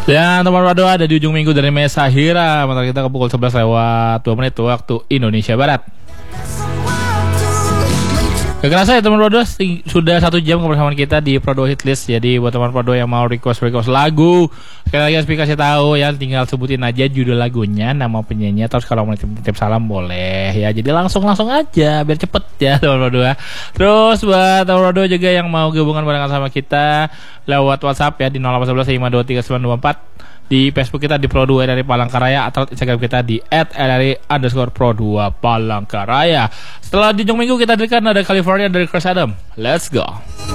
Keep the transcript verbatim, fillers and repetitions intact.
Dan teman Wado ada di ujung minggu dari Mesa Hira. Bentar kita ke pukul sebelas lewat dua menit waktu Indonesia Barat. Gak kerasa ya teman Pro dua, sudah satu jam kebersamaan kita di Pro dua Hitlist. Jadi buat teman Pro dua yang mau request-request lagu, sekali lagi Aspi kasih tahu ya, tinggal sebutin aja judul lagunya, nama penyanyi, terus kalau mau titip salam boleh ya. Jadi langsung-langsung aja biar cepet ya teman Pro dua. Terus buat teman Pro dua juga yang mau gabungan barengan sama kita lewat WhatsApp ya di nol delapan satu satu lima dua tiga sembilan dua empat. Di Facebook kita di Pro dua L R I Palangkaraya atau Instagram kita di at L R I underscore Pro dua Palangkaraya. Setelah di ujung minggu kita dengarkan ada California dari Chris Adam. Let's go.